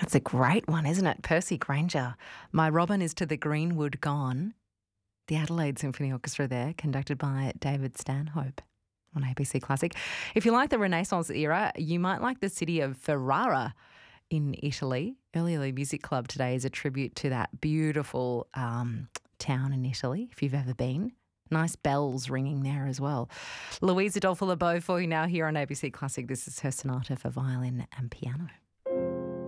That's a great one, isn't it? Percy Granger. My Robin is to the Greenwood Gone. The Adelaide Symphony Orchestra there, conducted by David Stanhope on ABC Classic. If you like the Renaissance era, you might like the city of Ferrara in Italy. Early Early Music Club today is a tribute to that beautiful town in Italy, if you've ever been. Nice bells ringing there as well. Louise Adolfo Lebeau for you now here on ABC Classic. This is her sonata for violin and piano.